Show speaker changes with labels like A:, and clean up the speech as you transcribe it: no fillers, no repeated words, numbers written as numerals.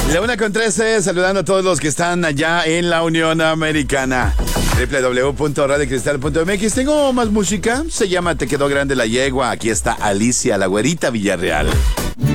A: La 1:13, saludando a todos los que están allá en la Unión Americana. www.radiocristal.mx. Tengo más música, se llama Te quedó grande la yegua. Aquí está Alicia, la güerita Villarreal.